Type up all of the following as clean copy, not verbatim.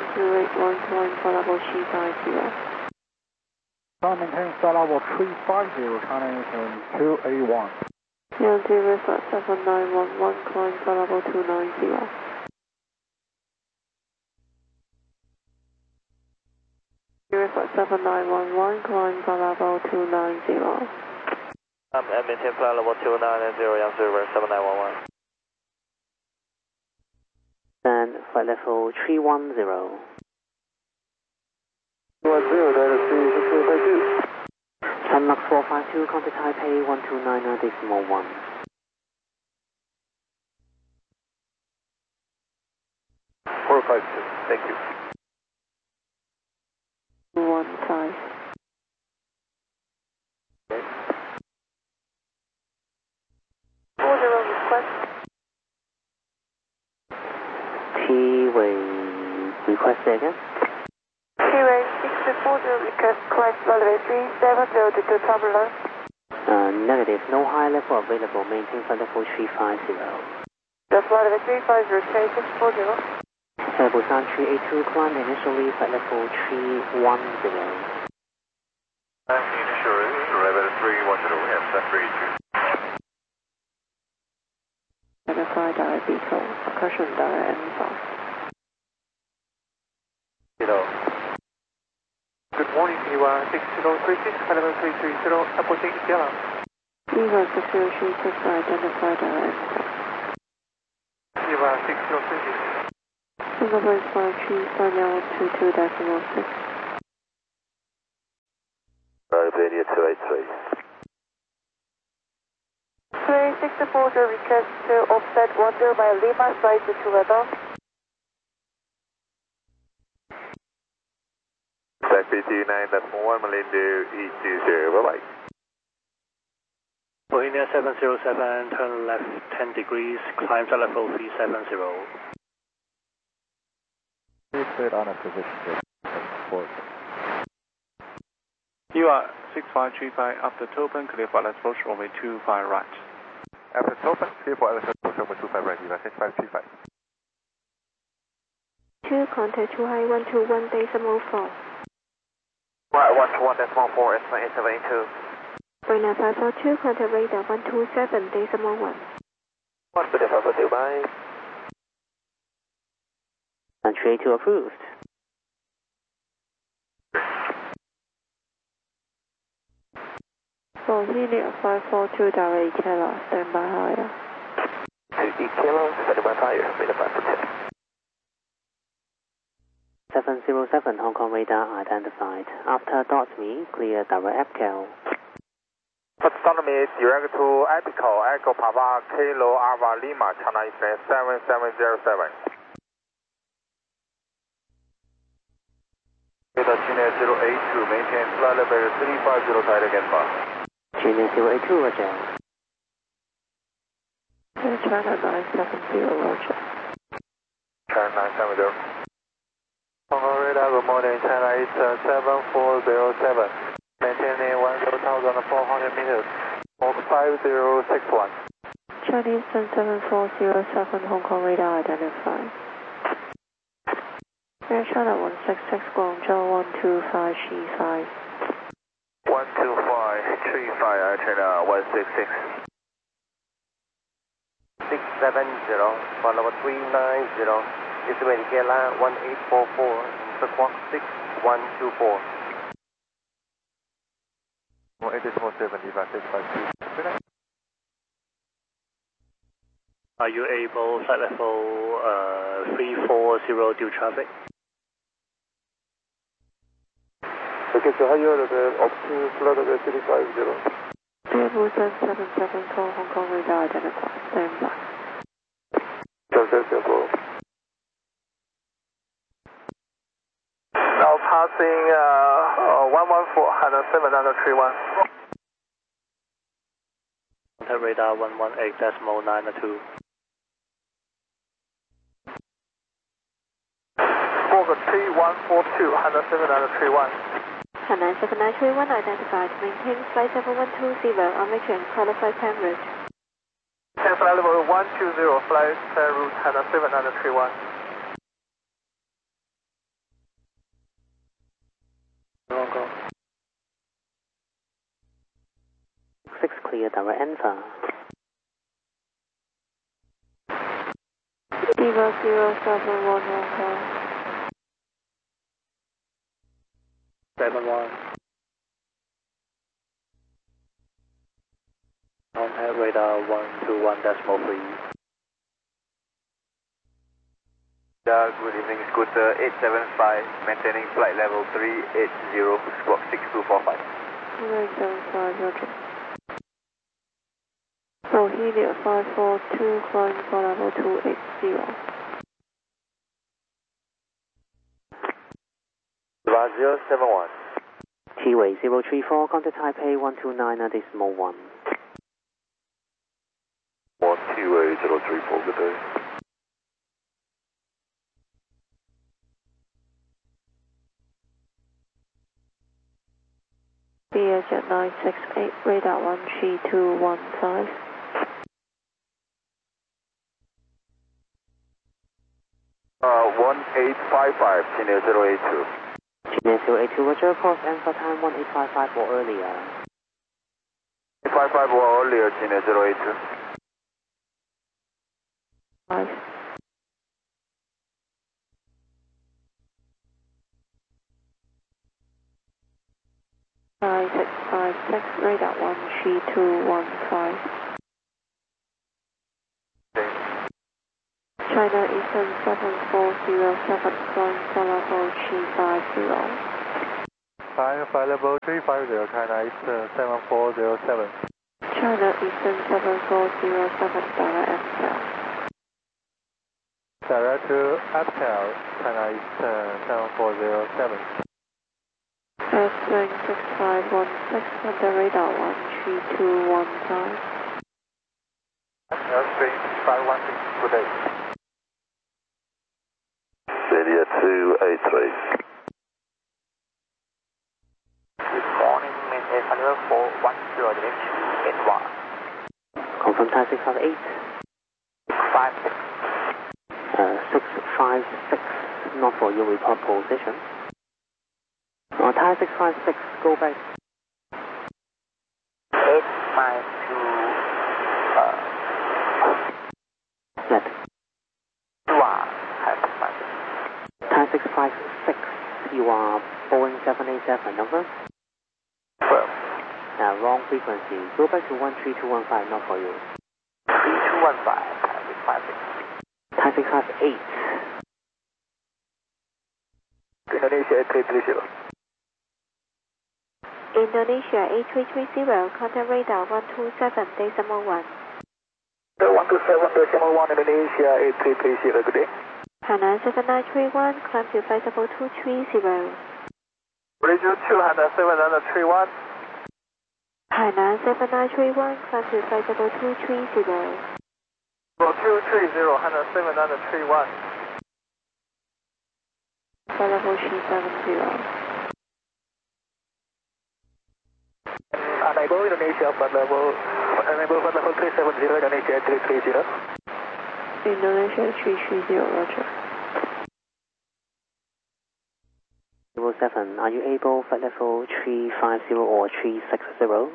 281, calling for level 350. Maintain flight level 350, China Eastern 281. Yankee reflect 7911, calling for level 290. Reflect 7911, calling for level 290. Maintain flight level 290, Yankee River 7911. And flight level 310. 10, data 3652. Landmark 452, contact Taipei 1299.1. 452, thank you. 215. Okay. 40 request. T-way request again. T-way 640 request, correct runway 370 to turbulence. Negative, no high level available, maintain flight level 350. Just runway 350, K640. Busan 382, climb initially flight level 310. Initially, level 310, we have set 32. Identify direct vehicle, percussion direct info. Good morning, PY 6036, level 330, approaching Yellow. PY 6036, identify direct info. PY 6036. Singapore Flight 35022.6. Albania 283. 3640 request to offset 10 by Lima, flight to weather. Back BT9.1, Malindo E20, bye-bye. Bohemia 707, turn left 10 degrees, climb to level 370. Please cleared on a position to support. You are 6535 after Tobin, clear for let's approach runway 25 right. After Tobin, clear for let's approach runway 25 right, 6535. 2, contact 22121.4. Right, 121.4, estimate 872. Boeing 542, contact radar 127.1. 12542, bye. And 382 approved. Bohemia 542, direct Kilo, standby higher. 2 Kilo, standby higher, made a 542. 707, Hong Kong radar identified. After me, clear direct EPCAL. Autonomy direct to Epical, Echo Papa, Kilo, Alpha Lima, China Eastern 7707. Data Junior 082, maintain flight level 350, tight again bar. Junior 082, roger. China 970, roger. China 970. Hong Kong radar, good morning, China Eastern 7407. Maintaining 1,400 meters, Hawk 5061. Chinese 7407, Hong Kong radar identified. Air China 166, Guangzhou 12535. 12535, Air China 166. 670, for level 390, estimate Gala 1844, Squawk 6124. 847, Are you able flight level 340 due traffic? Okay, so higher level up to flight level 350. Airbus 777, call Hong Kong radar identified, standby. Now passing 114 and 731. Contact radar 118.902. Squawk 3142 and 731. 97931 identified, maintain flight level 120 on return, qualified time route. Flight level 120, flight route and 731. Hong Kong. 6 clear direct Alpha. 0071 Hong Kong. 71. Contact radar 121.3. Good evening, Scooter 875, maintaining flight level 380, squawk 6245. 0875, roger. So Helios 542, climb for level 280. 071. T-Way 034, contact Taipei 129.1. T-Way 034, good day. Jet 968, radar 13215. Uh, 1855, Chino 082. Gmail 082, roger, course Alpha time 1855 or earlier. 855 or earlier, Chino 082. 5. Nine 656, radar 13215. China Eastern 7407, climb for level 350. Climb for level 350, China Eastern 7407. China Eastern 7407, direct Exhale. Direct to Uptown, China Eastern 7407. Airplane 6516, under radar 13215. Airplane 516, good day. India 283. Good morning, maintain flight level 410, direction N1. Confirm Thai 658. 656. 656, not for your report position. Thai 656, go back. 892, Let. you are Thai 656. Thai 656, you are Boeing 787, over. Well, Wrong frequency. Go back to 13215, not for you. 3215, Thai 656. Thai 658. Indonesia 8330. Indonesia 8330, contact radar 127.1. 127.1, Indonesia 8330, good day. Hainan 7931, climb to flight level 230. Radio 207.31. Hainan 7931, climb to flight level 230. 230, 107.31. Flight level 370. Enable Indonesia flight level 370, Indonesia 330. Indonesia 330, roger. 07, are you able flight level 350 or 360?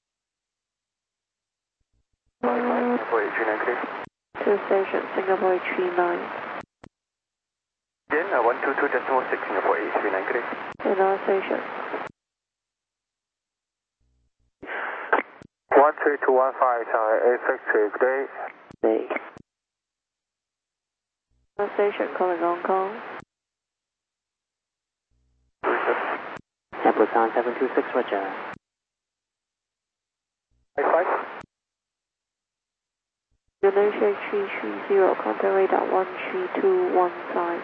Singapore 393. To station, Singapore 39. Again, 122.6, Singapore 393. In our station. 13215, China 863, good day. Day. Our station calling Hong Kong. Busan 726, roger. 5. Indonesia 330, contact radar 13215.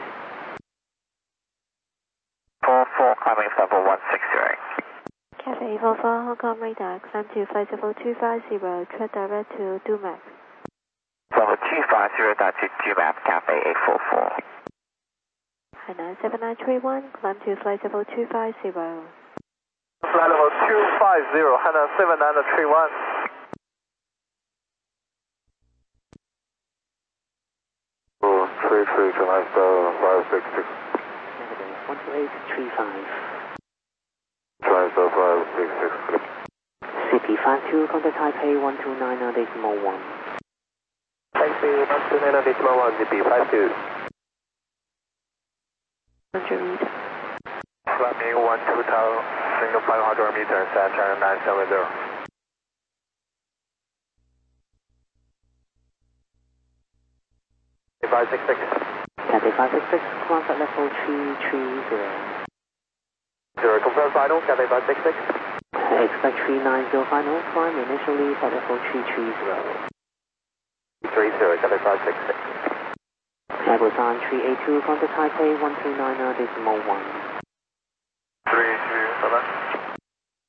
44, climbing level 160. Cathay 44, Hong Kong radar, climb to flight level 250, track direct to Dumac. Level 250, to GMAP, Cathay 844. Hainan 7931, climb to flight level 250. Flight level 250, Hainan 7931. 33, China 566. Negative 12835. CP52, contact Taipei 129.1. Taipei 129.1, CP52. 100 meters. Flying 12 Tower, single 500 meters, China 970. Cathay 566, contact level 330. Zero, confirm final, Cathay 566. Expect 390 final, climb initially at level 330. 30, Cathay 566. Airbus on 382, contact Taipei 139.1. 32, bye-bye.